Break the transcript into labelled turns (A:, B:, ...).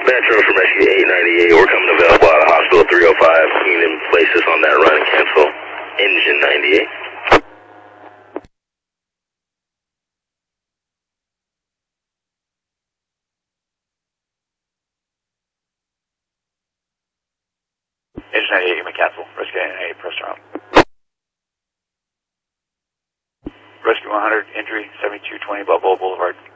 A: Metro from Rescue 898, we're coming available out of Hospital 305. Can you place us on that run and cancel Engine 98?
B: Engine 98, you may cancel. Rescue 898, press around. Rescue 100, injury 7220 Balboa Boulevard.